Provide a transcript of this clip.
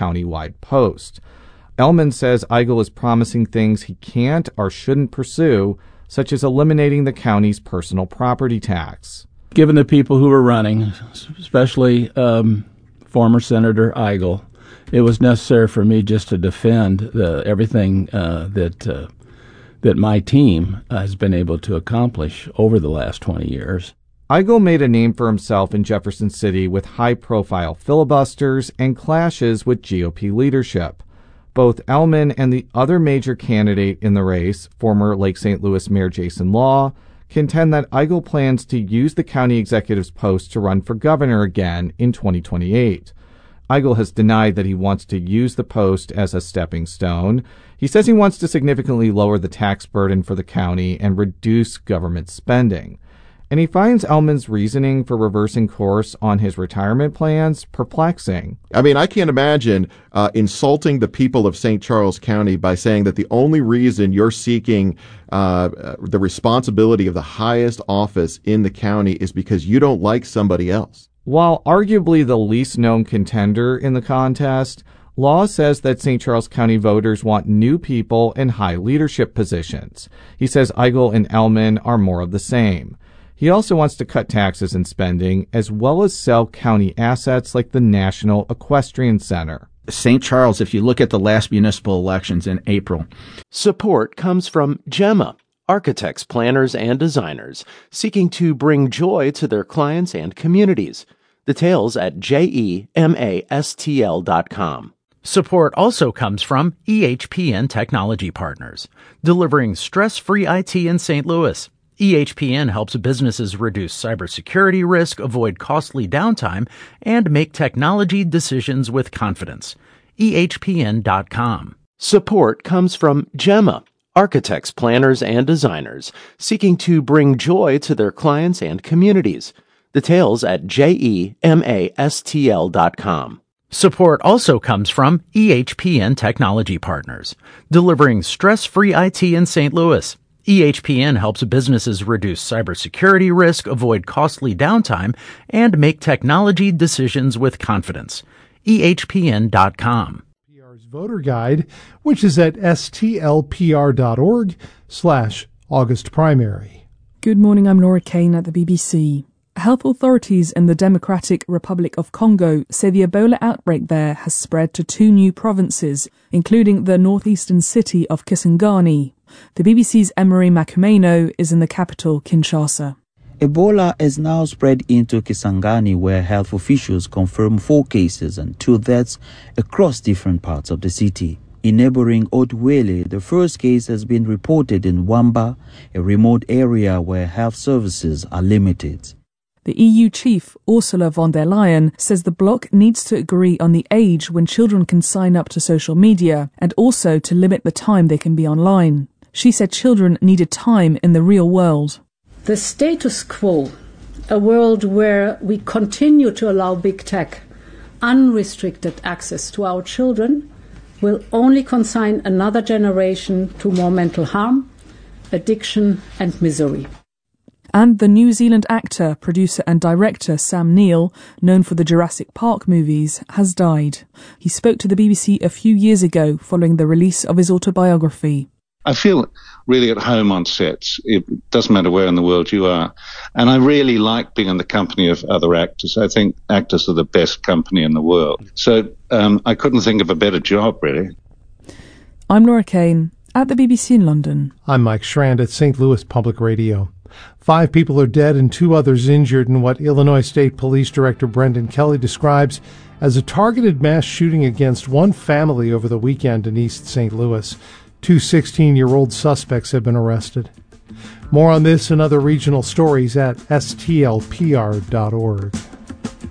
county-wide post. Ellman says Eigel is promising things he can't or shouldn't pursue, such as eliminating the county's personal property tax. Given the people who were running, especially former Senator Eigel, it was necessary for me just to defend everything that my team has been able to accomplish over the last 20 years. Eigel made a name for himself in Jefferson City with high-profile filibusters and clashes with GOP leadership. Both Ellman and the other major candidate in the race, former Lake St. Louis Mayor Jason Law, contend that Eigel plans to use the county executive's post to run for governor again in 2028. Eigel has denied that he wants to use the post as a stepping stone. He says he wants to significantly lower the tax burden for the county and reduce government spending. And he finds Ellman's reasoning for reversing course on his retirement plans perplexing. I mean, I can't imagine insulting the people of St. Charles County by saying that the only reason you're seeking the responsibility of the highest office in the county is because you don't like somebody else. While arguably the least known contender in the contest, Law says that St. Charles County voters want new people in high leadership positions. He says Eigel and Ellman are more of the same. He also wants to cut taxes and spending, as well as sell county assets like the National Equestrian Center. St. Charles, if you look at the last municipal elections in April. Support comes from Gemma, architects, planners, and designers seeking to bring joy to their clients and communities. Details at gemastl.com. Support also comes from EHPN Technology Partners, delivering stress-free IT in St. Louis. EHPN helps businesses reduce cybersecurity risk, avoid costly downtime, and make technology decisions with confidence. EHPN.com. Support comes from Gemma, architects, planners, and designers seeking to bring joy to their clients and communities. Details at gemastl.com. Support also comes from EHPN Technology Partners, delivering stress-free IT in St. Louis. EHPN helps businesses reduce cybersecurity risk, avoid costly downtime, and make technology decisions with confidence. EHPN.com. PR's voter guide, which is at stlpr.org/August primary. Good morning, I'm Laura Kane at the BBC. Health authorities in the Democratic Republic of Congo say the Ebola outbreak there has spread to 2 new provinces, including the northeastern city of Kisangani. The BBC's Emery Makumeno is in the capital, Kinshasa. Ebola is now spread into Kisangani, where health officials confirm 4 cases and 2 deaths across different parts of the city. In neighboring Otwele, the first case has been reported in Wamba, a remote area where health services are limited. The EU chief, Ursula von der Leyen, says the bloc needs to agree on the age when children can sign up to social media and also to limit the time they can be online. She said children needed time in the real world. The status quo, a world where we continue to allow big tech unrestricted access to our children, will only consign another generation to more mental harm, addiction and misery. And the New Zealand actor, producer and director Sam Neill, known for the Jurassic Park movies, has died. He spoke to the BBC a few years ago following the release of his autobiography. I feel really at home on sets. It doesn't matter where in the world you are. And I really like being in the company of other actors. I think actors are the best company in the world. So I couldn't think of a better job, really. I'm Laura Kane at the BBC in London. I'm Mike Schrand at St. Louis Public Radio. 5 people are dead and 2 others injured in what Illinois State Police Director Brendan Kelly describes as a targeted mass shooting against one family over the weekend in East St. Louis. 2 16-year-old suspects have been arrested. More on this and other regional stories at stlpr.org.